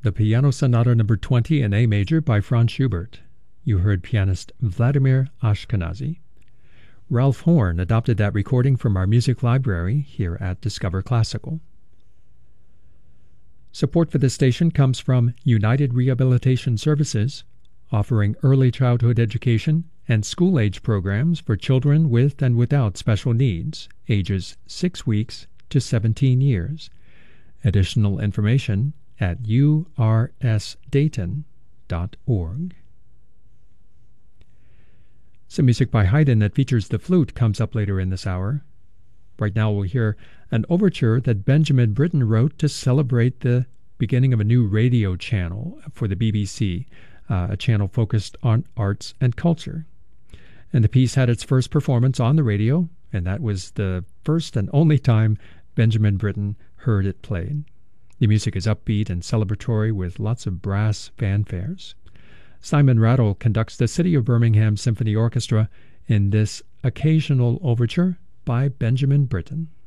the Piano Sonata No. 20 in A major by Franz Schubert. You heard pianist Vladimir Ashkenazy. Ralph Horn adopted that recording from our music library here at Discover Classical. Support for this station comes from United Rehabilitation Services, offering early childhood education and school-age programs for children with and without special needs, ages 6 weeks to 17 years. Additional information at ursdayton.org. Some music by Haydn that features the flute comes up later in this hour. Right now we'll hear an overture that Benjamin Britten wrote to celebrate the beginning of a new radio channel for the BBC, a channel focused on arts and culture. And the piece had its first performance on the radio, and that was the first and only time Benjamin Britten heard it played. The music is upbeat and celebratory with lots of brass fanfares. Simon Rattle conducts the City of Birmingham Symphony Orchestra in this occasional overture by Benjamin Britten.